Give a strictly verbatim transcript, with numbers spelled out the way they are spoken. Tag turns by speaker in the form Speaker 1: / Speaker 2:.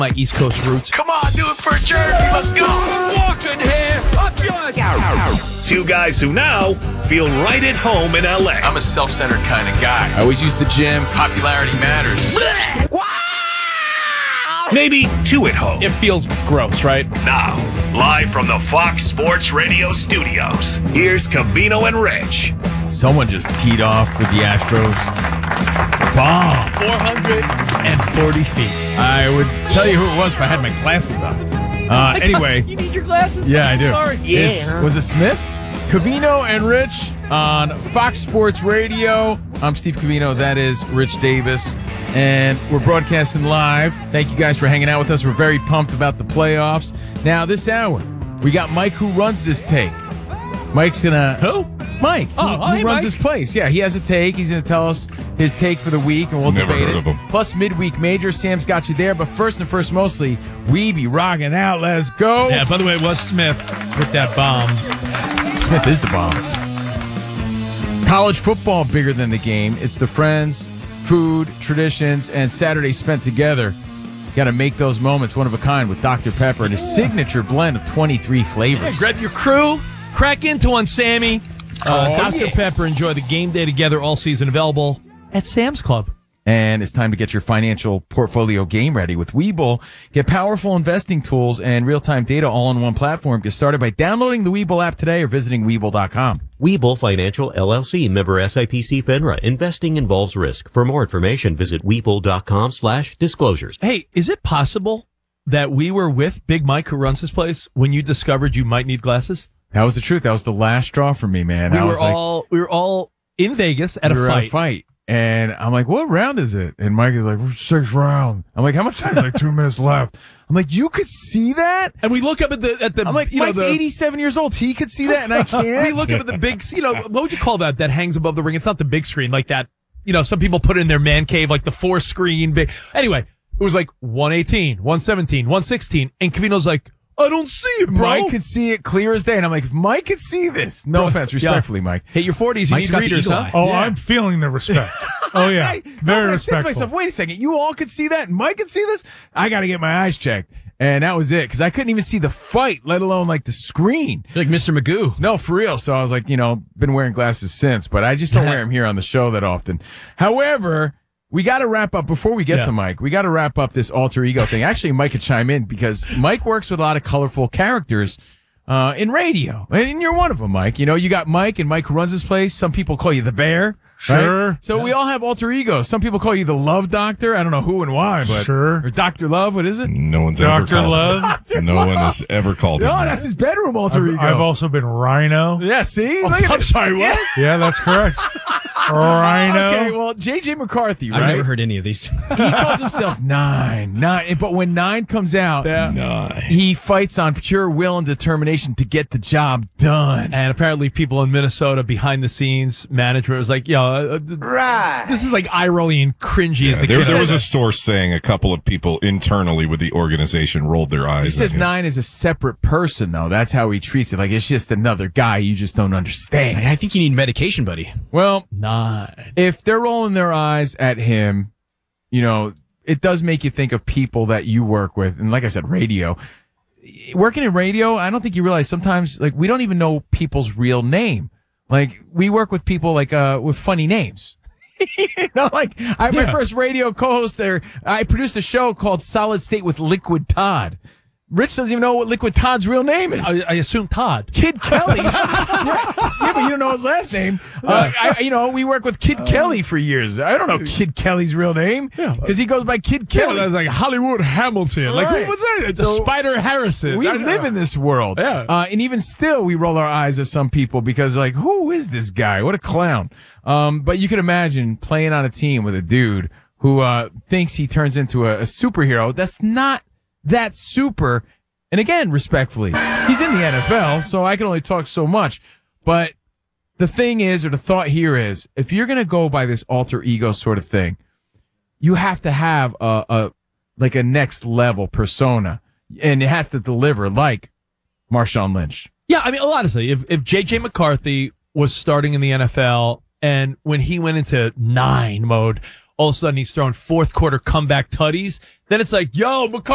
Speaker 1: my East Coast roots.
Speaker 2: Come on, do it for Jersey. Let's go.
Speaker 3: Walking here. Up your...
Speaker 4: Two guys who now feel right at home in L A.
Speaker 2: I'm a self-centered kind of guy.
Speaker 5: I always use the gym.
Speaker 2: Popularity matters.
Speaker 4: Maybe two at home.
Speaker 1: It feels gross, right?
Speaker 4: Now, live from the Fox Sports Radio studios, here's Covino and Rich.
Speaker 6: Someone just teed off with the Astros. Bomb.
Speaker 1: four hundred forty feet.
Speaker 6: I would tell you who it was if I had my glasses on. Uh, anyway.
Speaker 1: You need your glasses?
Speaker 6: Yeah, I
Speaker 1: I'm
Speaker 6: do.
Speaker 1: Sorry.
Speaker 6: It's, was it Smith? Covino and Rich on Fox Sports Radio. I'm Steve Covino. That is Rich Davis. And we're broadcasting live. Thank you guys for hanging out with us. We're very pumped about the playoffs. Now, this hour, we got Mike who runs this take. Mike's going to...
Speaker 1: Who?
Speaker 6: Mike,
Speaker 1: Oh,
Speaker 6: who,
Speaker 1: oh,
Speaker 6: who
Speaker 1: hey,
Speaker 6: runs
Speaker 1: Mike.
Speaker 6: his place. Yeah, he has a take. He's going to tell us his take for the week, and we'll
Speaker 7: Never
Speaker 6: debate
Speaker 7: heard
Speaker 6: it.
Speaker 7: of him.
Speaker 6: Plus, midweek major. Sam's got you there. But first and first, mostly, we be rocking out. Let's go.
Speaker 1: Yeah, by the way, it was Smith with that bomb.
Speaker 6: Smith is the bomb. College football bigger than the game. It's the friends, food, traditions, and Saturdays spent together. Got to make those moments one of a kind with Doctor Pepper and his signature blend of twenty-three flavors.
Speaker 1: Yeah, grab your crew, crack into one, Sammy. Uh,
Speaker 6: Oh,
Speaker 1: Doctor
Speaker 6: yeah.
Speaker 1: Pepper, enjoy the game day together all season. Available at Sam's Club.
Speaker 6: And it's time to get your financial portfolio game ready with Webull. Get powerful investing tools and real-time data all on one platform. Get started by downloading the Webull app today or visiting Webull dot com.
Speaker 8: Webull Financial, L L C, member S I P C FINRA. Investing involves risk. For more information, visit Webull dot com slash disclosures.
Speaker 1: Hey, is it possible that we were with Big Mike, who runs this place, when you discovered you might need glasses?
Speaker 6: That was the truth. That was the last straw for me, man.
Speaker 1: We
Speaker 6: I
Speaker 1: were
Speaker 6: was like,
Speaker 1: all we were all in Vegas at
Speaker 6: we
Speaker 1: a
Speaker 6: were
Speaker 1: fight.
Speaker 6: At a fight. And I'm like, what round is it? And Mike is like, we're sixth round. I'm like, how much time? He's like, two minutes left. I'm like, you could see that?
Speaker 1: And we look up at the at the.
Speaker 6: I'm like,
Speaker 1: you know,
Speaker 6: Mike's
Speaker 1: the,
Speaker 6: eighty-seven years old. He could see that, and I can't.
Speaker 1: We look up at the big. You know, what would you call that? That hangs above the ring. It's not the big screen like that. You know, some people put it in their man cave, like the four screen big. Anyway, it was like one eighteen, one seventeen, one sixteen, and Cavino's like, I don't see it, bro.
Speaker 6: Mike could see it clear as day. And I'm like, if Mike could see this, no
Speaker 1: Bro,
Speaker 6: offense, respectfully,
Speaker 1: yeah.
Speaker 6: Mike.
Speaker 1: Hit your forties, you
Speaker 9: Mike's
Speaker 1: need
Speaker 9: got the
Speaker 1: readers,
Speaker 9: eagle
Speaker 1: huh?
Speaker 9: eye.
Speaker 7: Oh,
Speaker 1: Yeah.
Speaker 7: I'm feeling the respect. Oh, yeah.
Speaker 6: I,
Speaker 7: Very
Speaker 6: no, but I said to
Speaker 7: respectful.
Speaker 6: myself, wait a second. You all could see that, and Mike could see this? I got to get my eyes checked. And that was it, because I couldn't even see the fight, let alone like the screen.
Speaker 9: You're like Mister Magoo.
Speaker 6: No, for real. So I was like, you know, been wearing glasses since, but I just don't wear them here on the show that often. However, we got to wrap up before we get
Speaker 1: Yeah.
Speaker 6: to Mike. We got to wrap up this alter ego thing. Actually, Mike could chime in because Mike works with a lot of colorful characters uh, in radio. And you're one of them, Mike. You know, you got Mike, and Mike who runs this place. Some people call you the Bear.
Speaker 7: Sure.
Speaker 6: Right? So we all have alter egos. Some people call you the Love Doctor. I don't know who and why, but
Speaker 7: Sure.
Speaker 6: or Doctor Love. What is it?
Speaker 7: No one's
Speaker 6: Doctor
Speaker 7: ever called
Speaker 6: Love.
Speaker 7: him.
Speaker 6: Doctor
Speaker 7: No
Speaker 6: Love.
Speaker 7: one has ever called him.
Speaker 6: No,
Speaker 7: that.
Speaker 6: that's his bedroom alter
Speaker 7: I've,
Speaker 6: ego.
Speaker 7: I've also been Rhino.
Speaker 6: Yeah, see?
Speaker 7: I'm,
Speaker 6: Look at
Speaker 7: I'm
Speaker 6: this.
Speaker 7: sorry, what? Yeah, that's correct. Rhino.
Speaker 6: Okay, well, J J McCarthy, right?
Speaker 9: I've never heard any of these.
Speaker 6: He calls himself Nine. Nine. But when Nine comes out,
Speaker 7: Nine.
Speaker 6: he fights on pure will and determination to get the job done.
Speaker 1: And apparently, people in Minnesota behind the scenes management was like, "Yo, uh, th-
Speaker 3: Right.
Speaker 1: this is like eye rolling and cringy as
Speaker 7: Yeah,
Speaker 1: the
Speaker 7: there,
Speaker 1: kid
Speaker 7: there was a
Speaker 1: says.
Speaker 7: source saying a couple of people internally with the organization rolled their eyes.
Speaker 6: He says
Speaker 7: at him.
Speaker 6: Nine is a separate person, though. That's how he treats it. Like, it's just another guy you just don't understand.
Speaker 9: I think you need medication, buddy.
Speaker 6: Well,
Speaker 1: Nine.
Speaker 6: if they're rolling their eyes at him, you know, it does make you think of people that you work with. And like I said, radio. Working in radio, I don't think you realize sometimes, like, we don't even know people's real name. Like, we work with people, like, uh, with funny names. You know, like, I, my
Speaker 1: Yeah.
Speaker 6: first radio co-host there, I produced a show called Solid State with Liquid Todd. Rich doesn't even know what Liquid Todd's real name is.
Speaker 1: I, I assume Todd.
Speaker 6: Kid Kelly. yeah, yeah, but you don't know his last name. Uh, I, you know, we work with Kid Kelly for years. I don't know Kid Kelly's real name because he goes by Kid Kelly.
Speaker 1: Yeah, that's like Hollywood Hamilton. Like,
Speaker 6: Right.
Speaker 1: what's that? It's a
Speaker 6: So,
Speaker 1: Spider Harrison.
Speaker 6: we
Speaker 1: I-
Speaker 6: live in this world.
Speaker 1: Yeah.
Speaker 6: Uh, and even still, we roll our eyes at some people because, like, who is this guy? What a clown. Um, but you can imagine playing on a team with a dude who uh, thinks he turns into a, a superhero. That's not that super. And again, respectfully, he's in the N F L, so I can only talk so much. But the thing is, or the thought here is, if you're going to go by this alter ego sort of thing, you have to have a, a like a next level persona, and it has to deliver like Marshawn Lynch.
Speaker 1: Yeah, I mean, honestly, if if J J McCarthy was starting in the N F L and when he went into nine mode, all of a sudden he's throwing fourth quarter comeback tutties, then it's like, yo, McCarthy.